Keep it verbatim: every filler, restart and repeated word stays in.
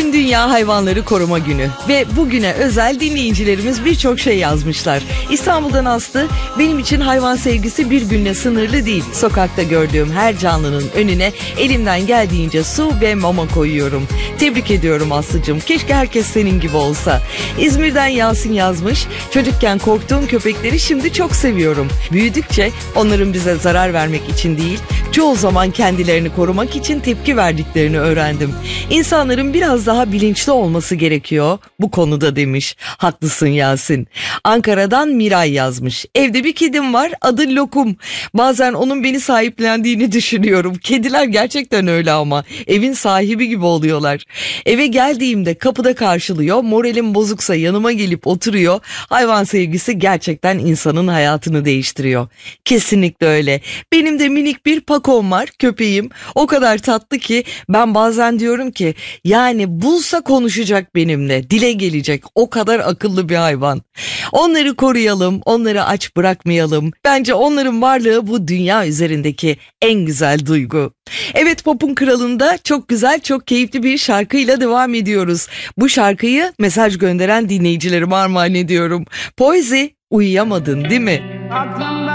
Bugün Dünya Hayvanları Koruma Günü ve bugüne özel dinleyicilerimiz birçok şey yazmışlar. İstanbul'dan Aslı, benim için hayvan sevgisi bir günle sınırlı değil. Sokakta gördüğüm her canlının önüne elimden geldiğince su ve mama koyuyorum. Tebrik ediyorum Aslı'cığım. Keşke herkes senin gibi olsa. İzmir'den Yasin yazmış. Çocukken korktuğum köpekleri şimdi çok seviyorum. Büyüdükçe onların bize zarar vermek için değil, çoğu zaman kendilerini korumak için tepki verdiklerini öğrendim. İnsanların biraz daha bilinçli olması gerekiyor bu konuda demiş. Haklısın Yasin. Ankara'dan Miray yazmış. Evde bir kedim var, adı Lokum. Bazen onun beni sahiplendiğini düşünüyorum. Kediler gerçekten öyle ama. Evin sahibi gibi oluyorlar. Eve geldiğimde kapıda karşılıyor, moralim bozuksa yanıma gelip oturuyor. Hayvan sevgisi gerçekten insanın hayatını değiştiriyor. Kesinlikle öyle. Benim de minik bir Pakom var, köpeğim. O kadar tatlı ki ben bazen diyorum ki yani bulsa konuşacak benimle, dile gelecek, o kadar akıllı bir hayvan. Onları koruyalım, onları aç bırakmayalım. Bence onların varlığı bu dünya üzerindeki en güzel duygu. Evet, Pop'un Kralı'nda çok güzel, çok keyifli bir şarkıyla devam ediyoruz. Bu şarkıyı mesaj gönderen dinleyicilerime armağan ediyorum. Poezi, uyuyamadın değil mi?